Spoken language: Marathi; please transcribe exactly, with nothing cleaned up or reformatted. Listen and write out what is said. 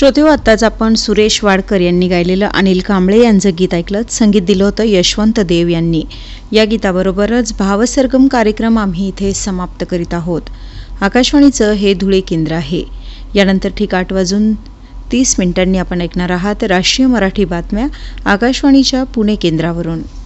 श्रोतेहो, आत्ताच आपण सुरेश वाडकर यांनी गायलेलं अनिल कांबळे यांचं गीत ऐकलं. संगीत दिलं होतं यशवंत देव यांनी. या गीताबरोबरच भावसरगम कार्यक्रम आम्ही इथे समाप्त करीत आहोत. आकाशवाणीचं हे धुळे केंद्र आहे. यानंतर ठीक आठ वाजून तीस मिनिटांनी आपण ऐकणार आहात राष्ट्रीय मराठी बातम्या आकाशवाणीच्या पुणे केंद्रावरून.